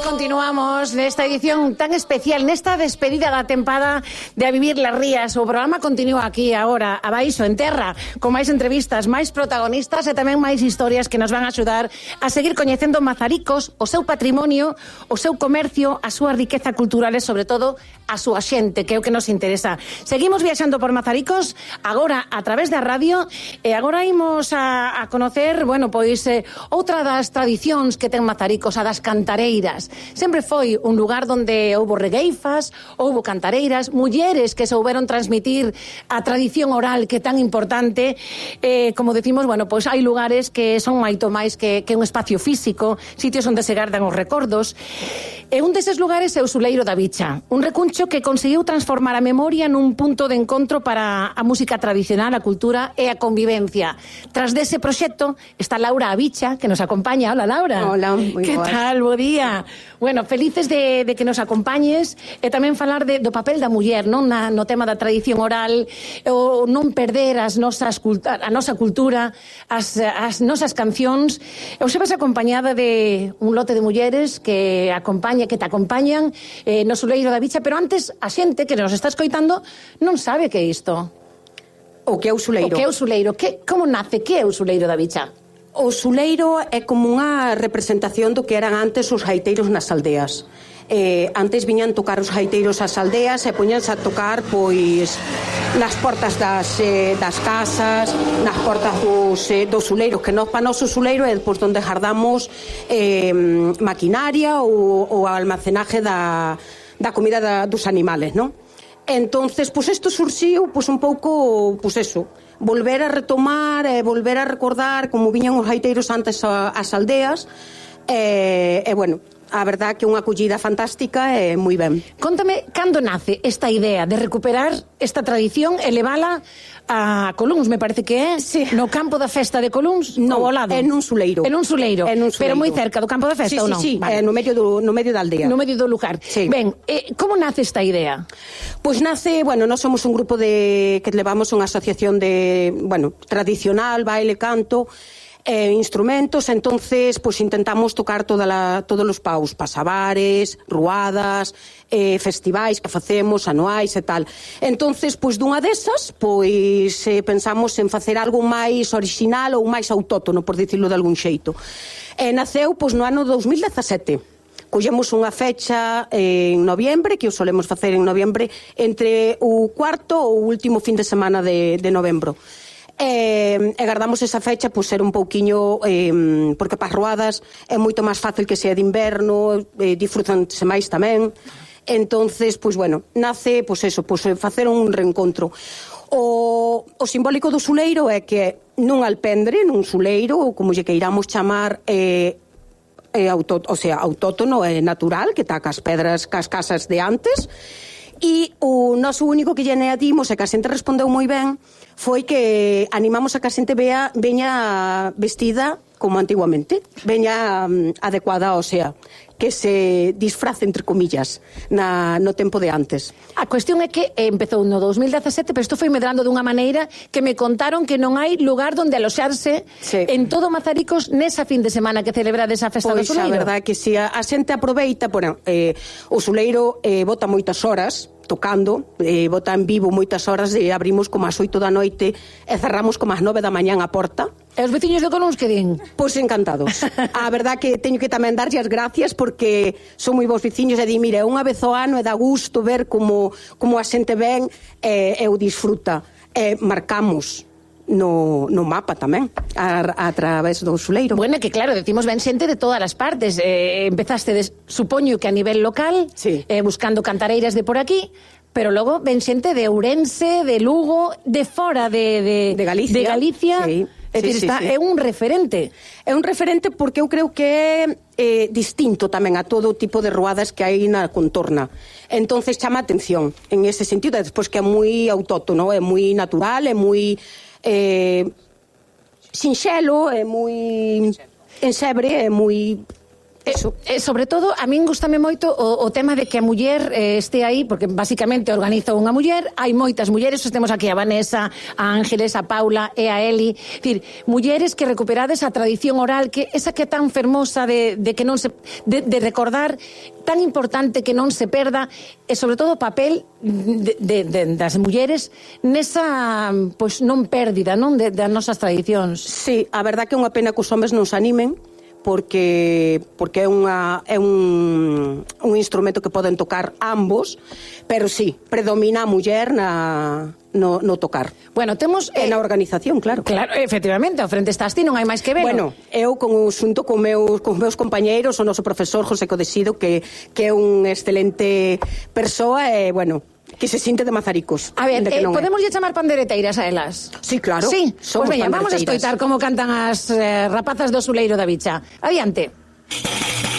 Continuamos nesta edición tan especial, nesta despedida da tempada de A Vivir las Rías. O programa continúa aquí agora, abaixo, en terra, con máis entrevistas, máis protagonistas e tamén máis historias que nos van a axudar a seguir coñecendo Mazaricos, o seu patrimonio, o seu comercio, a súa riqueza cultural e, sobre todo, a súa xente, que é o que nos interesa. Seguimos viaxando por Mazaricos, agora a través da radio, e agora imos a conocer, bueno, pois, outra das tradicións que ten Mazaricos, a das cantareiras. Sempre foi un lugar onde houbo regueifas, houbo cantareiras, mulleres que souberon transmitir a tradición oral que é tan importante. Como decimos, bueno, pois hai lugares que son moito máis que un espacio físico, sitios onde se gardan os recordos. E un deses lugares é o Suleiro da Bicha, un recuncho que conseguiu transformar a memoria nun punto de encontro para a música tradicional, a cultura e a convivencia. Tras dese proxecto está Laura Abicha, que nos acompaña. Hola, Laura. Hola, moi boas. Que tal? Bo día. Bueno, felices de que nos acompañes e tamén falar do papel da muller, non, no tema da tradición oral, o non perder a nosa cultura, as nosas cancións. Eu se vas acompañada de un lote de mulleres que te acompañan no Suleiro da Bicha, pero antes a xente que nos está escoitando non sabe que é isto. O que é o Suleiro? O que é o Suleiro? Como nace? Que é o Suleiro da Bicha? O Suleiro é como unha representación do que eran antes os gaiteiros nas aldeas. Antes viñan tocar os gaiteiros ás aldeas e poñanse a tocar pois nas portas das casas, nas portas dos suleiros, que para nós o suleiro é pois, onde guardamos maquinaria ou almacenaje da comida dos animales, non? Entonces, pois isto surxiu pois un pouco, pois eso, volver a retomar, volver a recordar como viñan os gaiteiros antes ás aldeas, e bueno, a verdad que unha acollida fantástica e moi ben. Contame, cando nace esta idea de recuperar esta tradición e levala a Colúns, me parece que é? Sí. No campo da festa de Colúns? No, ao lado? en un suleiro. Pero moi cerca do campo da festa, ou non? Sí, vale. No medio da aldea. No medio do lugar. Sí. Ben, como nace esta idea? Pois nace, bueno, nós somos un grupo que levamos unha asociación de, bueno, tradicional, baile, canto, instrumentos, entonces pues intentamos tocar todos os paus, pasabares, ruadas, festivais que facemos, anuais e tal. Entonces, pois dunha desas, pois pensamos en facer algo máis original ou máis autóctono, por dicirlo de algún xeito. Naceu pois no ano 2017. Collemos unha fecha en noviembre, que o solemos facer en noviembre, entre o cuarto ou o último fin de semana de novembro. E guardamos esa fecha por ser un pouquiño porque para as ruadas é moito máis fácil que sea de inverno, disfrutanse máis tamén. Entonces, pois bueno, nace pois eso, pois facer un reencontro. O simbólico do suleiro é que nun alpendre, nun suleiro, ou como lle queiramos chamar, autóctono, é natural, que está cas pedras, cas casas de antes. E o noso único que lle añadimos, e que a xente respondeu moi ben, foi que animamos a que a xente veña vestida como antiguamente, veña adecuada, o sea, que se disfrace, entre comillas, no tempo de antes. A cuestión é que empezou no 2017, pero isto foi medrando dunha maneira que me contaron que non hai lugar donde aloxarse en todo Mazaricos nesa fin de semana que celebrades a festa do Suleiro. Pois a verdade que si a xente aproveita, bueno, o Suleiro bota moitas horas tocando, bota en vivo moitas horas, e abrimos como ás 8 da noite e cerramos como ás 9 da mañán a porta. E os veciños de Colúns que din? Pois encantados. A verdade que teño que tamén darlle as gracias porque son moi bons veciños e di, mire, unha vez ao ano e dá gusto ver como a xente ven e o disfruta. Marcamos no mapa tamén a través do Suleiro. Bueno, que claro, decimos ben xente de todas as partes. Empezaste, supoño que a nivel local, sí, buscando cantareiras de por aquí, pero logo ven xente de Ourense, de Lugo, de fora de Galicia. Sí. É dicir, é un referente. É un referente porque eu creo que é distinto tamén a todo tipo de ruadas que hai na contorna. Entonces chama a atención en ese sentido, despois que é moi autóctono, é moi natural, é moi sinxelo, é moi ensebre, é moi Sobre todo, a min gustame moito o tema de que a muller este aí, porque basicamente organiza unha muller, hai moitas mulleres, temos aquí a Vanessa, a Ángeles, a Paula e a Eli, decir, mulleres que recuperades a tradición oral, que esa que é tan fermosa de que non se de recordar, tan importante que non se perda, e sobre todo o papel das mulleres nesa, pois, non pérdida, non, das nosas tradicións. Sí, a verdad que é unha pena que os homes non se animen, porque é un instrumento que poden tocar ambos, pero sí, predomina a muller no tocar. Bueno, temos... na organización, claro. Claro, efectivamente, ao frente estás ti, non hai máis que ver. Bueno, eu xunto con meus compañeiros, o noso profesor José Codesido, que é un excelente persoa, e, bueno, que se sinte de Mazaricos. A ver, podemos lle chamar pandereteiras a elas? Sí, claro. Sí, pues veña, vamos a escoitar como cantan as rapazas do Suleiro da Bicha. Adiante.